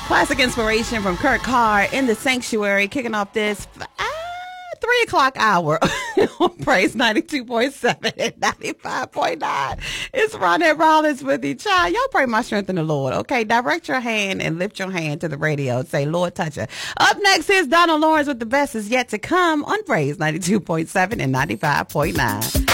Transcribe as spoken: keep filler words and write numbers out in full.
Classic inspiration from Kurt Carr in the Sanctuary, kicking off this ah, three o'clock hour on Praise ninety-two point seven and ninety-five point nine. It's Ronette Rollins with you. Child, y'all pray my strength in the Lord, okay? Direct your hand and lift your hand to the radio and say, Lord, touch her. Up next is Donald Lawrence with The Best Is Yet to Come on Praise ninety-two point seven and ninety-five point nine.